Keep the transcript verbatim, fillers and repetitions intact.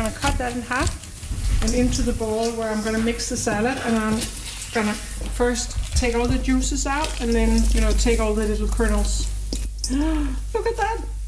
gonna cut that in half and into the bowl where I'm gonna mix the salad, and I'm gonna first take all the juices out and then, you know, take all the little kernels. Look at that!